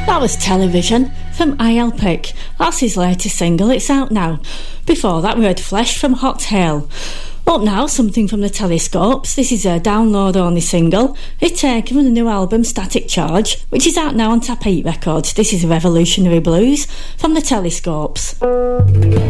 That was Television from I.L. Pick. That's his latest single, it's out now. Before that we heard Flesh from Hot Hill. Up now, something from the Telescopes. This is a download-only single. It's taken from the new album Static Charge, which is out now on Tap 8 Records. This is Revolutionary Blues from the Telescopes.